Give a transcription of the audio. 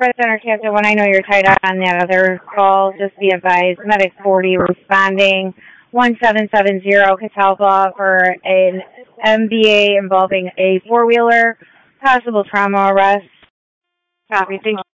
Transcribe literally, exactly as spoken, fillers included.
Red Center Captain One, I know you're tied up on that other call. Just be advised, Medic forty responding one seven seven zero Catalpa for an M B A involving a four-wheeler, possible trauma arrest. Copy. Thank you.